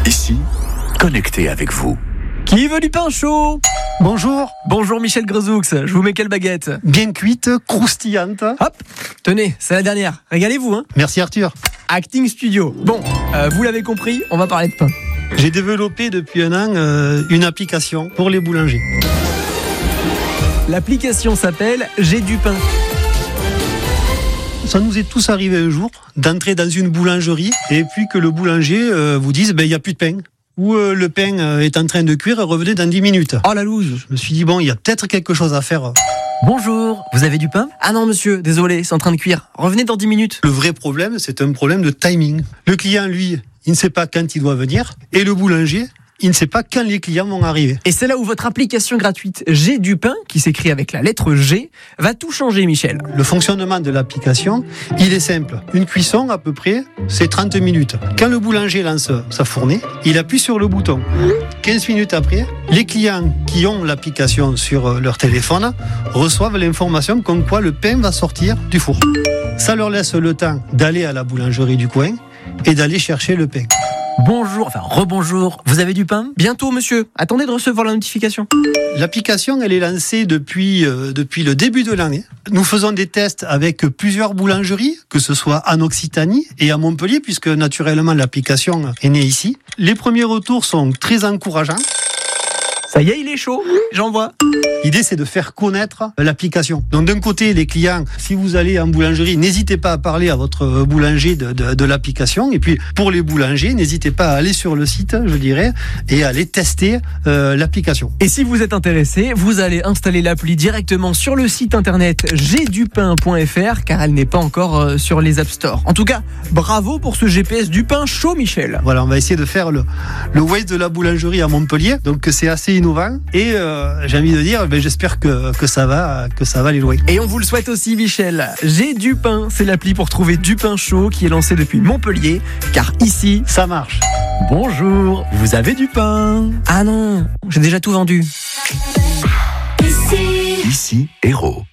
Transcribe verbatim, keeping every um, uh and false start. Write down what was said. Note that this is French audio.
Ici, connecté avec vous. Qui veut du pain chaud? Bonjour. Bonjour Michel Grezoux, je vous mets quelle baguette? Bien cuite, croustillante. Hop, tenez, c'est la dernière. Régalez-vous, hein. Merci Arthur. Acting Studio. Bon, euh, vous l'avez compris, on va parler de pain. J'ai développé depuis un an euh, une application pour les boulangers. L'application s'appelle J'ai du pain. Ça nous est tous arrivé un jour d'entrer dans une boulangerie et puis que le boulanger euh, vous dise ben, il n'y a plus de pain. Ou euh, le pain euh, est en train de cuire, revenez dans dix minutes. Oh la loose. Je me suis dit bon, il y a peut-être quelque chose à faire. Bonjour, vous avez du pain? Ah non monsieur, désolé, c'est en train de cuire. Revenez dans dix minutes. Le vrai problème, c'est un problème de timing. Le client, lui, il ne sait pas quand il doit venir et le boulanger, il ne sait pas quand les clients vont arriver. Et c'est là où votre application gratuite J'ai du pain, qui s'écrit avec la lettre G, va tout changer, Michel. Le fonctionnement de l'application, il est simple. Une cuisson, à peu près, c'est trente minutes. Quand le boulanger lance sa fournée, il appuie sur le bouton. quinze minutes après, les clients qui ont l'application sur leur téléphone reçoivent l'information comme quoi le pain va sortir du four. Ça leur laisse le temps d'aller à la boulangerie du coin et d'aller chercher le pain. Bonjour, enfin rebonjour, vous avez du pain? Bientôt monsieur, attendez de recevoir la notification. L'application, elle est lancée depuis, euh, depuis le début de l'année. Nous faisons des tests avec plusieurs boulangeries, que ce soit en Occitanie et à Montpellier, puisque naturellement l'application est née ici. Les premiers retours sont très encourageants. Ça y est, il est chaud, j'envoie. L'idée, c'est de faire connaître l'application. Donc, d'un côté, les clients, si vous allez en boulangerie, n'hésitez pas à parler à votre boulanger de, de, de l'application. Et puis, pour les boulangers, n'hésitez pas à aller sur le site, je dirais, et à aller tester euh, l'application. Et si vous êtes intéressé, vous allez installer l'appli directement sur le site internet j'ai du pain point f r, car elle n'est pas encore euh, sur les App Store. En tout cas, bravo pour ce G P S du pain chaud, Michel. Voilà, on va essayer de faire le, le Waze de la boulangerie à Montpellier. Donc, c'est assez innovant. Et euh, j'ai envie de dire, ben, j'espère que, que, ça va, que ça va aller loin. Et on vous le souhaite aussi, Michel. J'ai du pain, c'est l'appli pour trouver du pain chaud qui est lancé depuis Montpellier, car ici, ça marche. Bonjour, vous avez du pain? Ah non, j'ai déjà tout vendu. Ici, Héros.